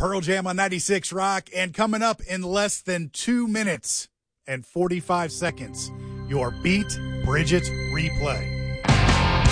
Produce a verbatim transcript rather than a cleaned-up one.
Pearl Jam on ninety-six Rock, and coming up in less than two minutes and forty-five seconds, your Beat Bridget replay.